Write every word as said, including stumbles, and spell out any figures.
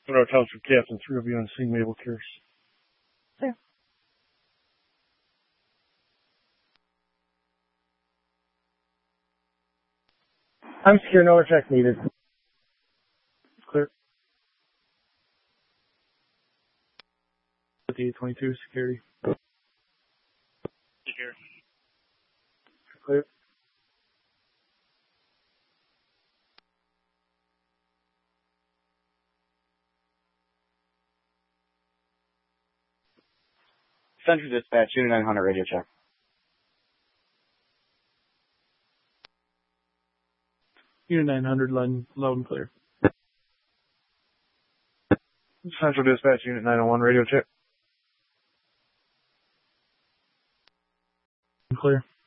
Monroe Township Captain, three will be on scene, Mabel Pierce. Clear. I'm secure, no check needed. Clear. fifty-eight twenty-two, security. Secure. Clear. Central Dispatch, Unit nine hundred, radio check. Unit nine hundred, loud, loud and clear. Central Dispatch, Unit nine oh one, radio check. Clear.